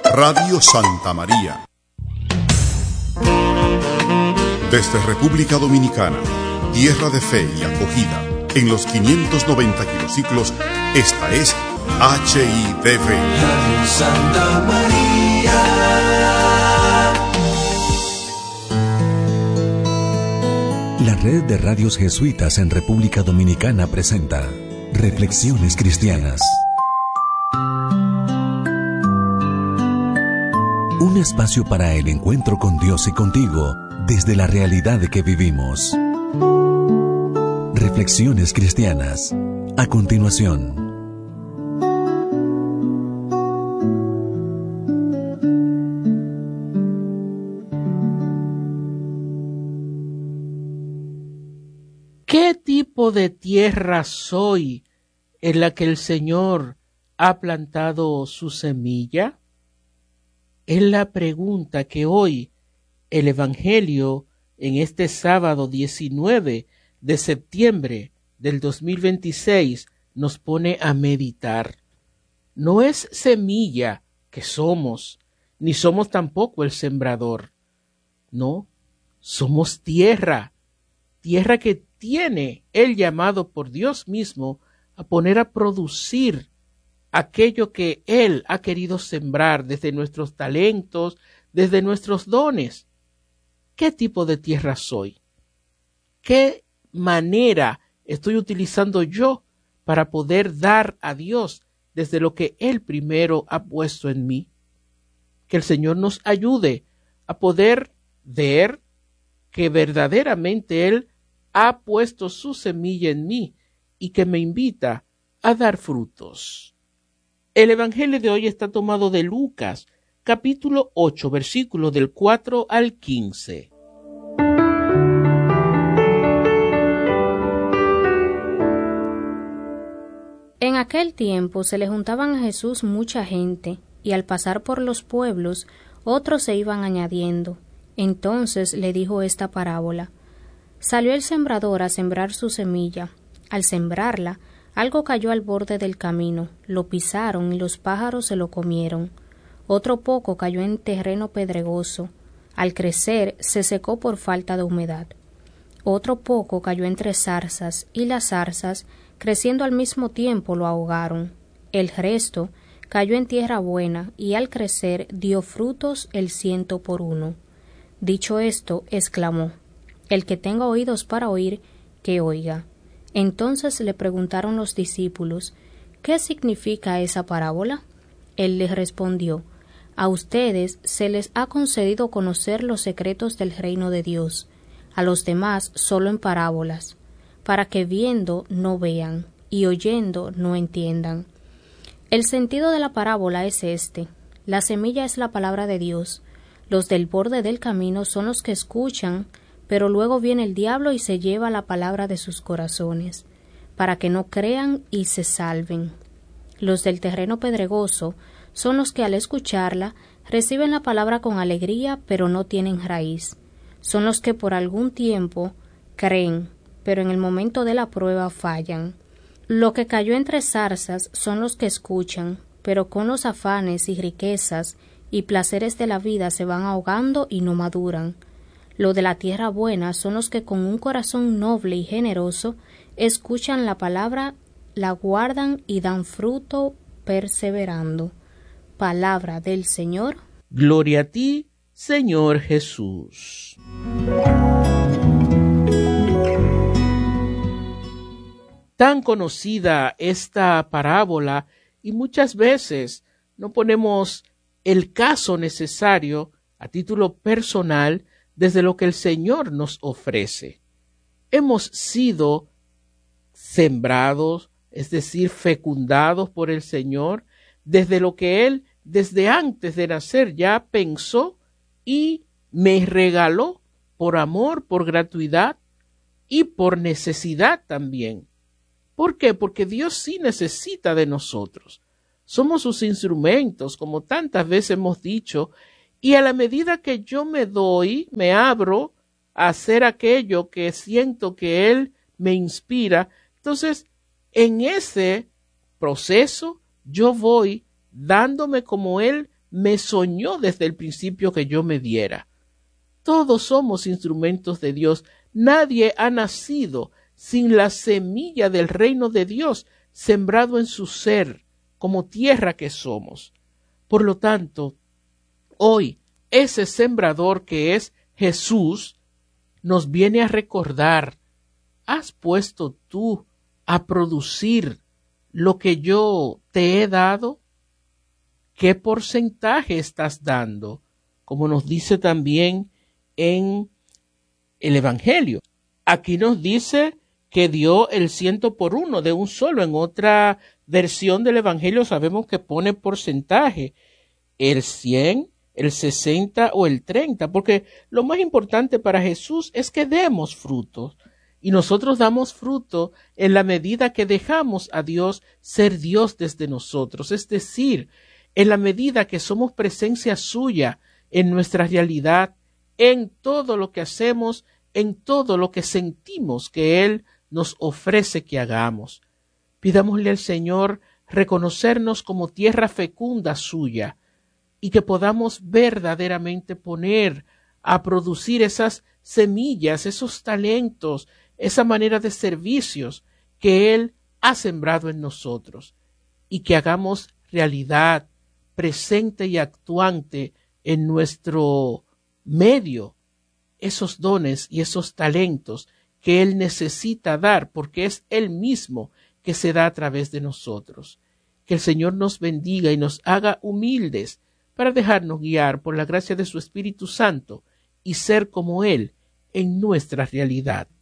Radio Santa María. Desde República Dominicana, tierra de fe y acogida, en los 590 kilociclos, esta es HIDV. Radio Santa María. La red de radios jesuitas en República Dominicana presenta Reflexiones Cristianas. Un espacio para el encuentro con Dios y contigo desde la realidad que vivimos. Reflexiones Cristianas. A continuación. ¿Qué tipo de tierra soy en la que el Señor ha plantado su semilla? Es la pregunta que hoy el Evangelio en este sábado 19 de septiembre del 2026 nos pone a meditar. No es semilla que somos, ni somos tampoco el sembrador. No, somos tierra, tierra que tiene el llamado por Dios mismo a poner a producir aquello que Él ha querido sembrar desde nuestros talentos, desde nuestros dones. ¿Qué tipo de tierra soy? ¿Qué manera estoy utilizando yo para poder dar a Dios desde lo que Él primero ha puesto en mí? Que el Señor nos ayude a poder ver que verdaderamente Él ha puesto su semilla en mí y que me invita a dar frutos. El Evangelio de hoy está tomado de Lucas, capítulo 8, versículos del 4 al 15. En aquel tiempo se le juntaban a Jesús mucha gente, y al pasar por los pueblos, otros se iban añadiendo. Entonces le dijo esta parábola. Salió el sembrador a sembrar su semilla. Al sembrarla, algo cayó al borde del camino, lo pisaron y los pájaros se lo comieron. Otro poco cayó en terreno pedregoso. Al crecer, se secó por falta de humedad. Otro poco cayó entre zarzas, y las zarzas, creciendo al mismo tiempo, lo ahogaron. El resto cayó en tierra buena, y al crecer dio frutos el 100 por 1. Dicho esto, exclamó: El que tenga oídos para oír, que oiga. Entonces le preguntaron los discípulos: ¿Qué significa esa parábola? Él les respondió: A ustedes se les ha concedido conocer los secretos del reino de Dios, a los demás solo en parábolas, para que viendo no vean, y oyendo no entiendan. El sentido de la parábola es este: la semilla es la palabra de Dios, los del borde del camino son los que escuchan, pero luego viene el diablo y se lleva la palabra de sus corazones, para que no crean y se salven. Los del terreno pedregoso son los que al escucharla reciben la palabra con alegría, pero no tienen raíz. Son los que por algún tiempo creen, pero en el momento de la prueba fallan. Lo que cayó entre zarzas son los que escuchan, pero con los afanes y riquezas y placeres de la vida se van ahogando y no maduran. Lo de la tierra buena son los que con un corazón noble y generoso escuchan la palabra, la guardan y dan fruto perseverando. Palabra del Señor. Gloria a ti, Señor Jesús. Tan conocida esta parábola y muchas veces no ponemos el caso necesario a título personal desde lo que el Señor nos ofrece. Hemos sido sembrados, es decir, fecundados por el Señor, desde lo que Él, desde antes de nacer, ya pensó y me regaló por amor, por gratuidad y por necesidad también. ¿Por qué? Porque Dios sí necesita de nosotros. Somos sus instrumentos, como tantas veces hemos dicho, y a la medida que yo me doy, me abro a hacer aquello que siento que Él me inspira, entonces en ese proceso yo voy dándome como Él me soñó desde el principio que yo me diera. Todos somos instrumentos de Dios. Nadie ha nacido sin la semilla del reino de Dios sembrado en su ser, como tierra que somos. Por lo tanto, hoy ese sembrador que es Jesús nos viene a recordar: ¿has puesto tú a producir lo que yo te he dado? ¿Qué porcentaje estás dando? Como nos dice también en el Evangelio. Aquí nos dice que dio el 100 por 1 de un solo. En otra versión del Evangelio sabemos que pone porcentaje, el 100, el 60 o el 30, porque lo más importante para Jesús es que demos frutos. Y nosotros damos fruto en la medida que dejamos a Dios ser Dios desde nosotros, es decir, en la medida que somos presencia suya en nuestra realidad, en todo lo que hacemos, en todo lo que sentimos que Él nos ofrece que hagamos. Pidámosle al Señor reconocernos como tierra fecunda suya y que podamos verdaderamente poner a producir esas semillas, esos talentos, esa manera de servicios que Él ha sembrado en nosotros y que hagamos realidad presente y actuante en nuestro medio esos dones y esos talentos que Él necesita dar, porque es Él mismo que se da a través de nosotros. Que el Señor nos bendiga y nos haga humildes para dejarnos guiar por la gracia de su Espíritu Santo y ser como Él en nuestra realidad.